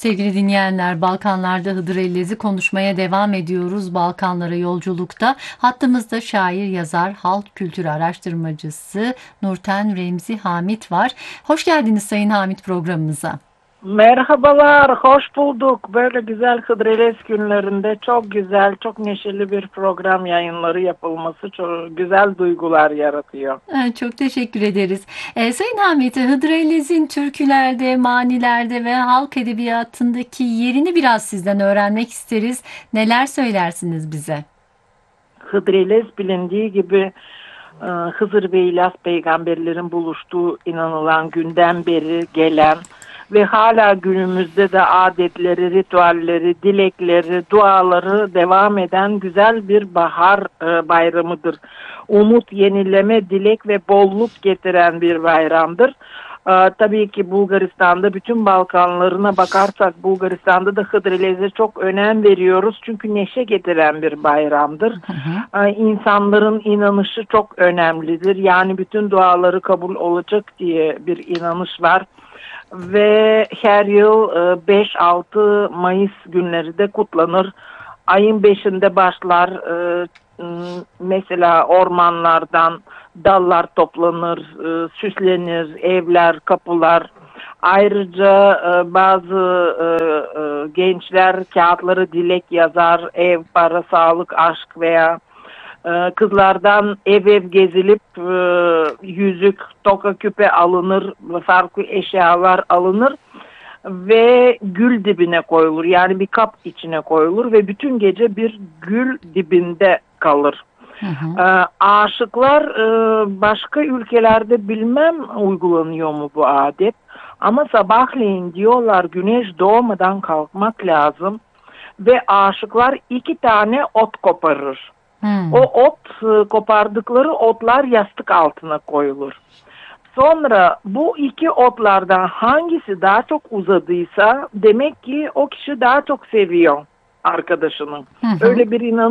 Sevgili dinleyenler, Balkanlarda Hıdrellez'i konuşmaya devam ediyoruz. Balkanlara yolculukta. Hattımızda şair, yazar, halk kültürü araştırmacısı Nurten Remzi Hamit var. Hoş geldiniz Sayın Hamit programımıza. Merhabalar, hoş bulduk. Böyle güzel Hıdrellez günlerinde çok güzel, çok neşeli bir program yayınları yapılması çok güzel duygular yaratıyor. Çok teşekkür ederiz. Sayın Hamit, Hıdrellez'in türkülerde, manilerde ve halk edebiyatındaki yerini biraz sizden öğrenmek isteriz. Neler söylersiniz bize? Hıdrellez bilindiği gibi Hızır ve İlyas peygamberlerin buluştuğu inanılan günden beri gelen ve hala günümüzde de adetleri, ritüelleri, dilekleri, duaları devam eden güzel bir bahar bayramıdır. Umut, yenileme, dilek ve bolluk getiren bir bayramdır. Tabii ki Bulgaristan'da bütün Balkanlarına bakarsak Bulgaristan'da da Hıdrellez'e çok önem veriyoruz. Çünkü neşe getiren bir bayramdır. İnsanların inanışı çok önemlidir. Yani bütün duaları kabul olacak diye bir inanış var. Ve her yıl 5-6 Mayıs günleri de kutlanır. Ayın 5'inde başlar. Mesela ormanlardan dallar toplanır, süslenir, evler, kapılar. Ayrıca bazı gençler kağıtları dilek yazar, ev, para, sağlık, aşk veya kızlardan ev ev gezilip yüzük, toka, küpe alınır, farklı eşyalar alınır ve gül dibine koyulur. Yani bir kap içine koyulur ve bütün gece bir gül dibinde kalır. Hı hı. Aşıklar başka ülkelerde bilmem uygulanıyor mu bu adet ama sabahleyin diyorlar güneş doğmadan kalkmak lazım ve aşıklar 2 tane ot koparır. Hmm. O ot kopardıkları otlar yastık altına koyulur. Sonra bu 2 otlardan hangisi daha çok uzadıysa demek ki o kişi daha çok seviyor arkadaşını. Hı hı. Öyle bir inanış